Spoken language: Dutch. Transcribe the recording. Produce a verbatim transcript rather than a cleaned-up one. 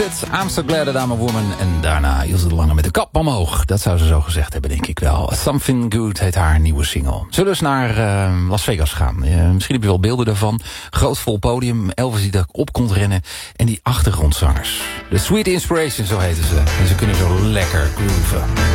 I'm so glad that I'm a woman. En daarna Ilse de Lange met de kap omhoog. Dat zou ze zo gezegd hebben, denk ik wel. Something Good heet haar nieuwe single. Zullen we eens naar uh, Las Vegas gaan? Uh, misschien heb je wel beelden daarvan. Groot vol podium, Elvis die daar op komt rennen. En die achtergrondzangers. The Sweet Inspiration, zo heten ze. En ze kunnen zo lekker grooven.